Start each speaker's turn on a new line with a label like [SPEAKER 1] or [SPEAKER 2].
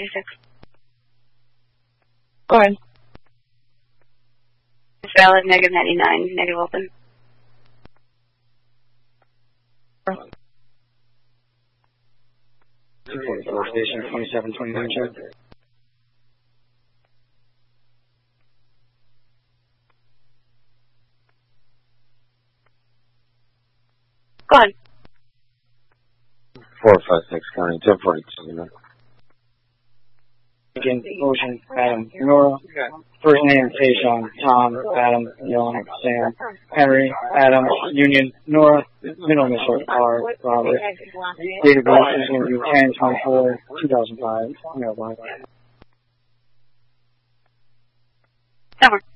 [SPEAKER 1] 86.
[SPEAKER 2] Go ahead.
[SPEAKER 1] It's valid, negative 99, negative open.
[SPEAKER 3] Station 2729, check.
[SPEAKER 1] Go ahead.
[SPEAKER 4] 456 County 1042.
[SPEAKER 3] Again, motion, Adam, Nora. First name, Tayshawn, Tom, Adam, Yon, Sam, Henry, Adam, Union, Nora. Middle initial, R, Robert. Date of birth is going to be 10/24/2005. Mailbox.
[SPEAKER 1] Over.